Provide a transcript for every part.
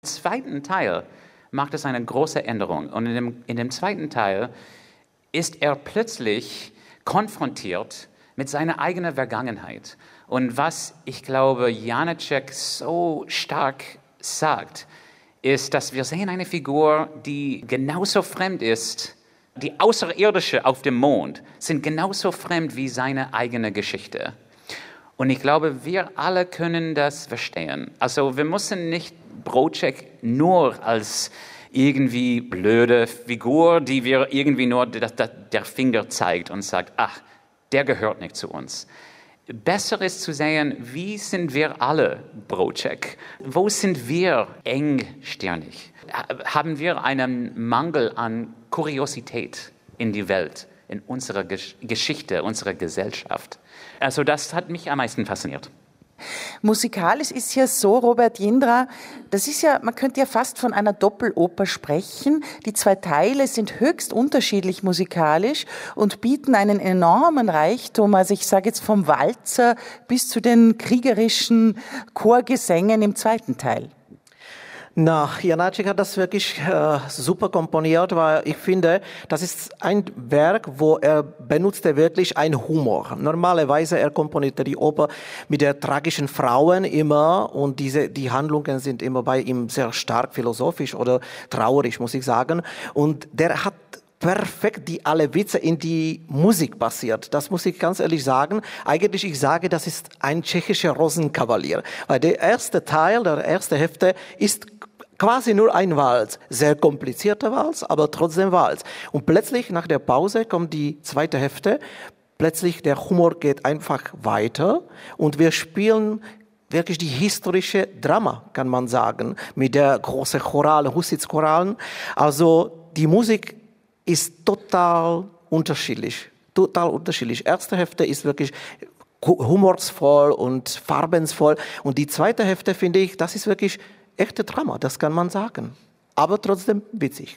Zweiten Teil macht es eine große Änderung. Und in dem zweiten Teil ist er plötzlich konfrontiert mit seiner eigenen Vergangenheit. Und was ich glaube, Janacek so stark sagt, ist, dass wir sehen eine Figur, die genauso fremd ist. Die Außerirdische auf dem Mond sind genauso fremd wie seine eigene Geschichte. Und ich glaube, wir alle können das verstehen. Also wir müssen nicht Broček nur als irgendwie blöde Figur, die wir irgendwie nur der Finger zeigt und sagt, ach, der gehört nicht zu uns. Besser ist zu sehen, wie sind wir alle Broček? Wo sind wir engstirnig? Haben wir einen Mangel an Kuriosität in die Welt, in unserer Geschichte, unserer Gesellschaft? Also das hat mich am meisten fasziniert. Musikalisch ist ja so, Robert Jindra, das ist ja, man könnte ja fast von einer Doppeloper sprechen. Die zwei Teile sind höchst unterschiedlich musikalisch und bieten einen enormen Reichtum. Also ich sage jetzt vom Walzer bis zu den kriegerischen Chorgesängen im zweiten Teil. Na, Janacek hat das wirklich super komponiert, weil ich finde, das ist ein Werk, wo er benutzte wirklich einen Humor. Normalerweise er komponierte die Oper mit der tragischen Frauen immer und die Handlungen sind immer bei ihm sehr stark philosophisch oder traurig, muss ich sagen. Und der hat perfekt die alle Witze in die Musik passiert. Das muss ich ganz ehrlich sagen. Eigentlich, ich sage, das ist ein tschechischer Rosenkavalier. Weil der erste Teil, der erste Hälfte ist quasi nur ein Walz. Sehr komplizierter Walz, aber trotzdem Walz. Und plötzlich nach der Pause kommt die zweite Hälfte. Plötzlich der Humor geht einfach weiter und wir spielen wirklich die historische Drama, kann man sagen, mit der großen Chorale, Hussitz-Choralen. Also die Musik ist total unterschiedlich. Total unterschiedlich. Erste Hälfte ist wirklich humorsvoll und farbensvoll. Und die zweite Hälfte, finde ich, das ist wirklich echte Drama, das kann man sagen. Aber trotzdem witzig.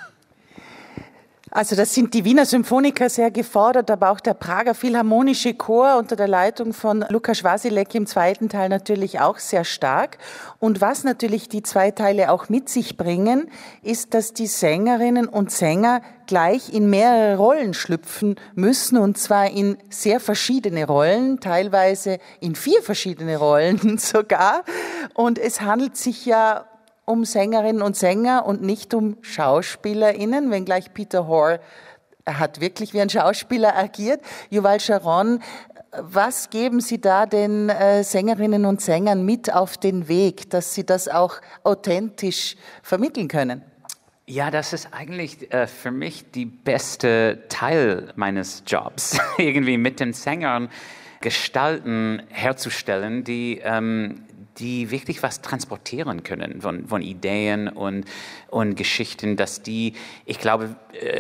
Also das sind die Wiener Symphoniker sehr gefordert, aber auch der Prager Philharmonische Chor unter der Leitung von Lukas Wasilek im zweiten Teil natürlich auch sehr stark. Und was natürlich die zwei Teile auch mit sich bringen, ist, dass die Sängerinnen und Sänger gleich in mehrere Rollen schlüpfen müssen, und zwar in sehr verschiedene Rollen, teilweise in 4 verschiedene Rollen sogar. Und es handelt sich ja um Sängerinnen und Sänger und nicht um SchauspielerInnen, wenngleich Peter Hoare hat wirklich wie ein Schauspieler agiert. Yuval Sharon, was geben Sie da den Sängerinnen und Sängern mit auf den Weg, dass sie das auch authentisch vermitteln können? Ja, das ist eigentlich für mich die beste Teil meines Jobs, irgendwie mit den Sängern Gestalten herzustellen, die wirklich was transportieren können von Ideen und Geschichten, dass die, ich glaube,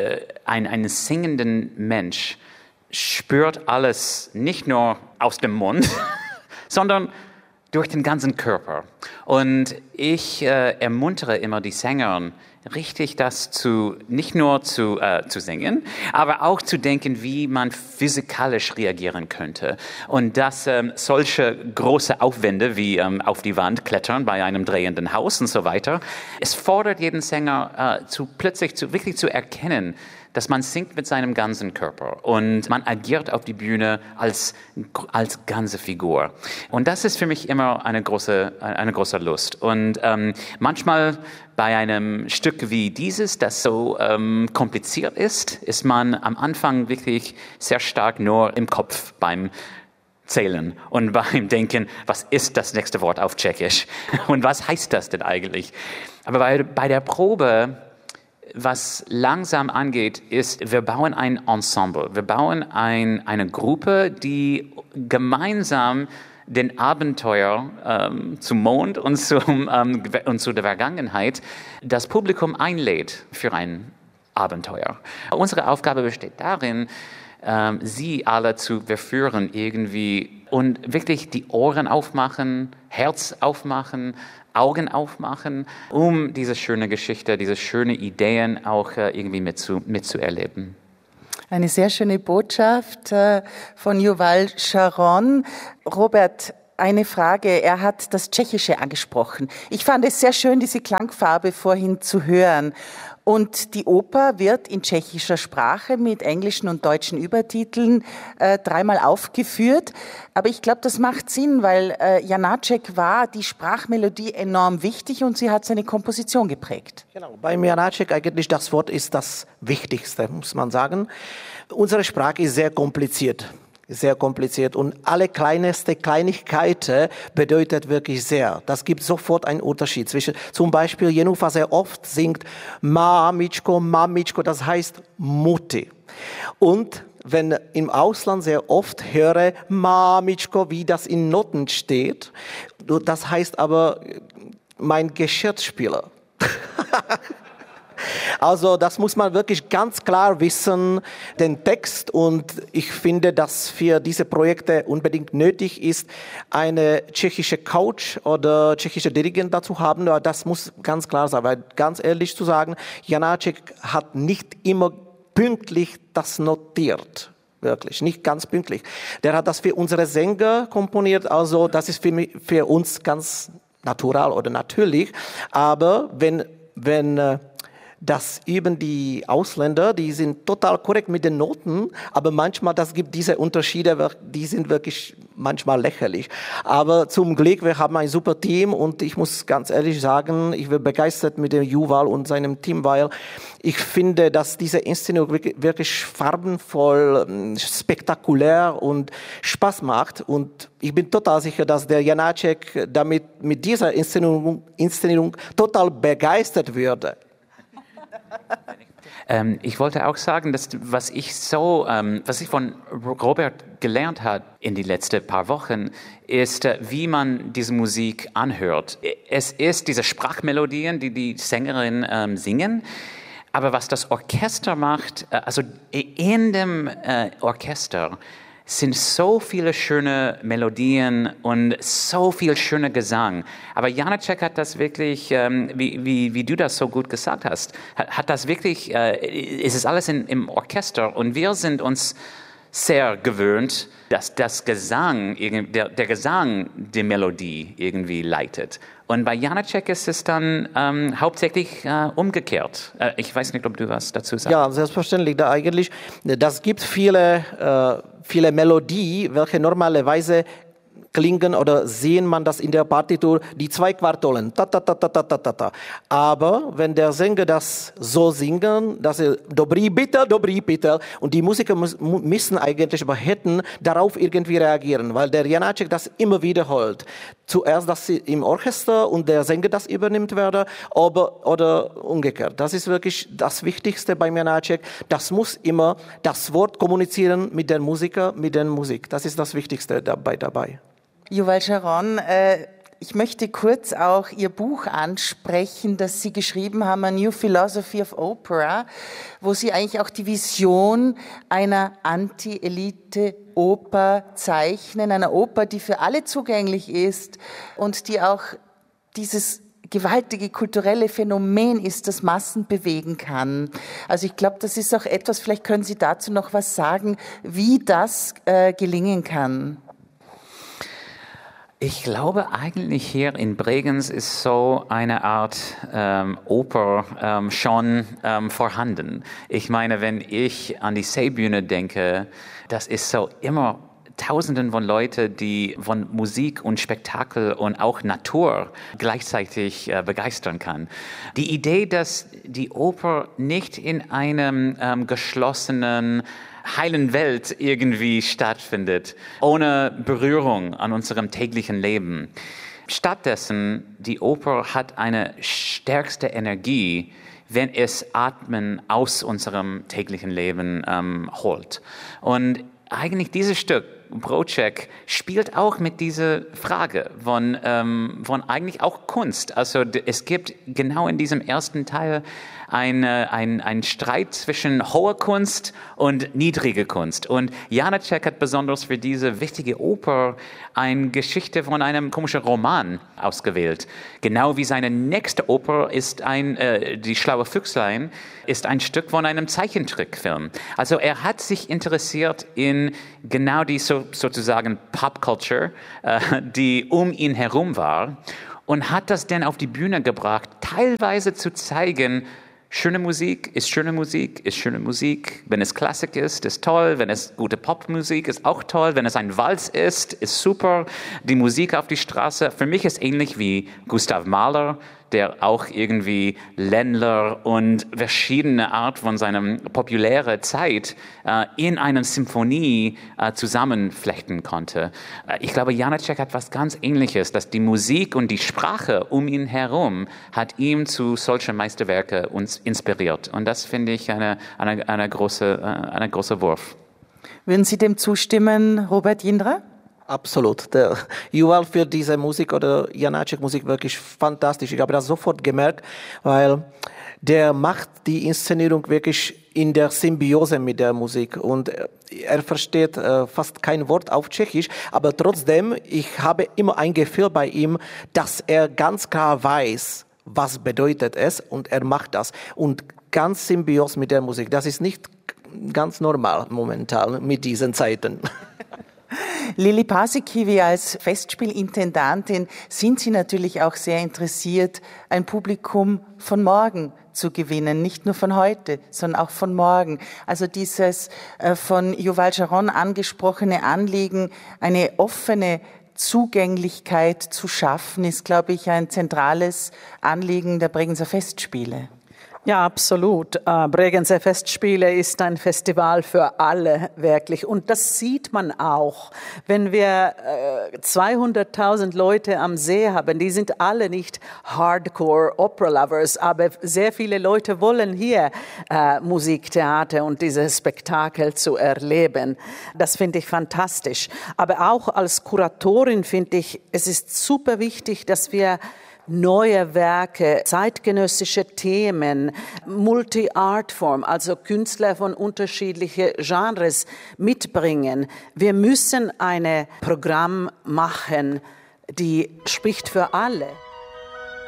ein singenden Mensch spürt alles nicht nur aus dem Mund, sondern durch den ganzen Körper. Und ich ermuntere immer die Sänger, richtig das nicht nur zu singen, aber auch zu denken, wie man physikalisch reagieren könnte. Und dass solche große Aufwände wie auf die Wand klettern bei einem drehenden Haus und so weiter, es fordert jeden Sänger plötzlich wirklich zu erkennen, dass man singt mit seinem ganzen Körper und man agiert auf die Bühne als ganze Figur. Und das ist für mich immer eine große Lust. Und manchmal bei einem Stück wie dieses, das so kompliziert ist man am Anfang wirklich sehr stark nur im Kopf beim Zählen und beim Denken, was ist das nächste Wort auf Tschechisch und was heißt das denn eigentlich? Aber bei der Probe, was langsam angeht, ist, wir bauen ein Ensemble. Wir bauen eine Gruppe, die gemeinsam den Abenteuer zum Mond und zu der Vergangenheit das Publikum einlädt für ein Abenteuer. Unsere Aufgabe besteht darin, sie alle zu verführen irgendwie und wirklich die Ohren aufmachen, Herz aufmachen, Augen aufmachen, um diese schöne Geschichte, diese schönen Ideen auch irgendwie mitzuerleben. Eine sehr schöne Botschaft von Yuval Sharon. Robert, eine Frage. Er hat das Tschechische angesprochen. Ich fand es sehr schön, diese Klangfarbe vorhin zu hören. Und die Oper wird in tschechischer Sprache mit englischen und deutschen Übertiteln 3-mal aufgeführt. Aber ich glaube, das macht Sinn, weil Janáček war die Sprachmelodie enorm wichtig und sie hat seine Komposition geprägt. Genau, beim Janáček eigentlich das Wort ist das Wichtigste, muss man sagen. Unsere Sprache ist sehr kompliziert. Und alle kleinste Kleinigkeiten bedeutet wirklich sehr. Das gibt sofort einen Unterschied zwischen, zum Beispiel Jennifer sehr oft singt Mamičko, Mamičko, das heißt Mutti. Und wenn im Ausland sehr oft höre Mamičko, wie das in Noten steht, das heißt aber mein Geschirrspüler. Also das muss man wirklich ganz klar wissen, den Text. Und ich finde, dass für diese Projekte unbedingt nötig ist, eine tschechische Coach oder tschechische Dirigent dazu haben. Das muss ganz klar sein, weil ganz ehrlich zu sagen, Janáček hat nicht immer pünktlich das notiert. Wirklich, nicht ganz pünktlich. Der hat das für unsere Sänger komponiert, also das ist für uns ganz natural oder natürlich. Aber wenn das üben die Ausländer, die sind total korrekt mit den Noten, aber manchmal, das gibt diese Unterschiede, die sind wirklich manchmal lächerlich. Aber zum Glück, wir haben ein super Team und ich muss ganz ehrlich sagen, ich bin begeistert mit dem Yuval und seinem Team, weil ich finde, dass diese Inszenierung wirklich farbenvoll, spektakulär und Spaß macht. Und ich bin total sicher, dass der Janáček mit dieser Inszenierung total begeistert würde. Ich wollte auch sagen, dass was ich von Robert gelernt habe in die letzten paar Wochen, ist, wie man diese Musik anhört. Es ist diese Sprachmelodien, die die Sängerinnen singen, aber was das Orchester macht, also in dem Orchester sind so viele schöne Melodien und so viel schöner Gesang. Aber Janáček hat das wirklich, wie du das so gut gesagt hast, hat das wirklich, ist es alles im Orchester und wir sind uns sehr gewöhnt, dass der Gesang die Melodie irgendwie leitet. Und bei Janáček ist es dann hauptsächlich umgekehrt. Ich weiß nicht, ob du was dazu sagst. Ja, selbstverständlich. Das gibt viele Melodien, welche normalerweise klingen oder sehen man das in der Partitur, die 2 Quartolen, ta ta ta ta ta ta ta ta. Aber wenn der Sänger das so singen, dass er dobrý pytel und die Musiker müssen eigentlich aber hätten darauf irgendwie reagieren, weil der Janáček das immer wiederholt. Zuerst, dass sie im Orchester und der Sänger das übernimmt werde, oder umgekehrt. Das ist wirklich das Wichtigste beim Janáček. Das muss immer das Wort kommunizieren mit den Musikern, mit der Musik. Das ist das Wichtigste dabei. Yuval Sharon, ich möchte kurz auch Ihr Buch ansprechen, das Sie geschrieben haben, A New Philosophy of Opera, wo Sie eigentlich auch die Vision einer Anti-Elite-Oper zeichnen, einer Oper, die für alle zugänglich ist und die auch dieses gewaltige kulturelle Phänomen ist, das Massen bewegen kann. Also ich glaube, das ist auch etwas, vielleicht können Sie dazu noch was sagen, wie das gelingen kann. Ich glaube eigentlich hier in Bregenz ist so eine Art Oper schon vorhanden. Ich meine, wenn ich an die Seebühne denke, das ist so immer Tausenden von Leuten, die von Musik und Spektakel und auch Natur gleichzeitig begeistern kann. Die Idee, dass die Oper nicht in einem geschlossenen heilen Welt irgendwie stattfindet, ohne Berührung an unserem täglichen Leben. Stattdessen, die Oper hat eine stärkste Energie, wenn es Atmen aus unserem täglichen Leben holt. Und eigentlich dieses Stück, Broček, spielt auch mit dieser Frage von eigentlich auch Kunst. Also es gibt genau in diesem ersten Teil ein Streit zwischen hoher Kunst und niedriger Kunst. Und Janáček hat besonders für diese wichtige Oper eine Geschichte von einem komischen Roman ausgewählt. Genau wie seine nächste Oper ist Die Schlaue Füchslein, ist ein Stück von einem Zeichentrickfilm. Also er hat sich interessiert in genau die so größere sozusagen Popculture, die um ihn herum war, und hat das dann auf die Bühne gebracht, teilweise zu zeigen, schöne Musik ist schöne Musik, ist schöne Musik. Wenn es Klassik ist toll. Wenn es gute Popmusik ist auch toll. Wenn es ein Walz ist super. Die Musik auf die Straße, für mich ist ähnlich wie Gustav Mahler, der auch irgendwie Ländler und verschiedene Art von seiner populären Zeit in einer Symphonie zusammenflechten konnte. Ich glaube, Janacek hat was ganz Ähnliches, dass die Musik und die Sprache um ihn herum hat ihm zu solchen Meisterwerken uns inspiriert. Und das finde ich eine große Wurf. Würden Sie dem zustimmen, Robert Jindra? Absolut. Der Yuval für diese Musik oder Janacek-Musik wirklich fantastisch. Ich habe das sofort gemerkt, weil der macht die Inszenierung wirklich in der Symbiose mit der Musik und er versteht fast kein Wort auf Tschechisch, aber trotzdem, ich habe immer ein Gefühl bei ihm, dass er ganz klar weiß, was bedeutet es und er macht das und ganz Symbiose mit der Musik. Das ist nicht ganz normal momentan mit diesen Zeiten. Lili Paasikivi, als Festspielintendantin sind Sie natürlich auch sehr interessiert, ein Publikum von morgen zu gewinnen, nicht nur von heute, sondern auch von morgen. Also dieses von Yuval Sharon angesprochene Anliegen, eine offene Zugänglichkeit zu schaffen, ist, glaube ich, ein zentrales Anliegen der Bregenzer Festspiele. Ja, absolut. Bregenzer Festspiele ist ein Festival für alle, wirklich. Und das sieht man auch, wenn wir 200.000 Leute am See haben. Die sind alle nicht Hardcore-Opera-Lovers, aber sehr viele Leute wollen hier Musiktheater und dieses Spektakel zu erleben. Das finde ich fantastisch. Aber auch als Kuratorin finde ich, es ist super wichtig, dass wir neue Werke, zeitgenössische Themen, Multi-Art-Form, also Künstler von unterschiedlichen Genres mitbringen. Wir müssen ein Programm machen, die spricht für alle.